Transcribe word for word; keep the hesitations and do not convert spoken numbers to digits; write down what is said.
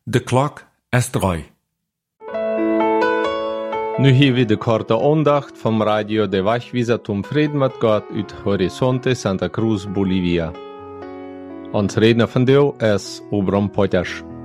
De klok is drei. Nu hier weer de korte aandacht van Radio de Wachwieser zum Frieden met God uit Horizonte Santa Cruz, Bolivia. Ons redner vandaag is Obram Potters.